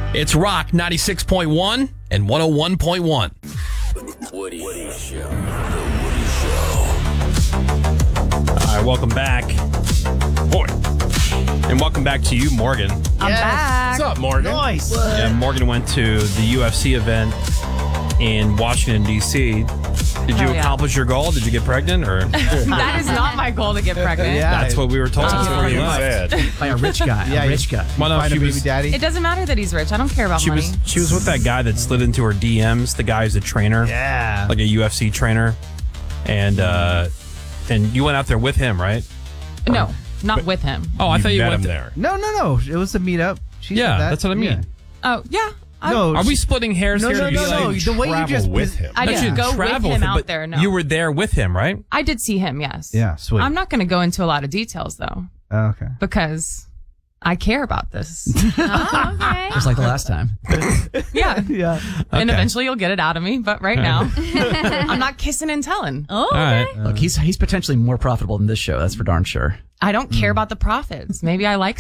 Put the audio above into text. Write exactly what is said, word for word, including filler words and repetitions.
It's Rock ninety-six point one and one oh one point one. Woody Show. The Woody Show. All right, welcome back. Boy. And welcome back to you, Morgan. I'm Yes. back. What's up, Morgan? Nice. Yeah, Morgan went to the U F C event in Washington, D C. Did you Oh, yeah. accomplish your goal? Did you get pregnant? Or That is not my goal to get pregnant. Yeah. that's what we were told. That's before what you you left. said. By a rich guy. Yeah, a rich guy. Well, no, Find she a baby was, daddy. It doesn't matter that he's rich. I don't care about she money. was she was with that guy that slid into her D Ms. The guy who's a trainer, Yeah. like a U F C trainer, and uh, and you went out there with him, right? No, not with him. Oh, I thought you met went him there. there. No, no, no. It was a meetup. She said Yeah, that. that's what I mean. Oh, yeah. I, No, Are we splitting hairs No, here? no, to be no, like, no. The way you Travel just with him. I No, didn't you go with travel him out but there, no. You were there with him, right? I did see him, yes. Yeah, sweet. I'm not going to go into a lot of details, though, Oh, okay. because I care about this. Oh, okay. Just like the last time. Yeah. Yeah. And Okay. eventually you'll get it out of me, but right now, I'm not kissing and telling. Oh, All right. Look, he's he's potentially more profitable than this show. That's for darn sure. I don't care about the profits. Maybe I like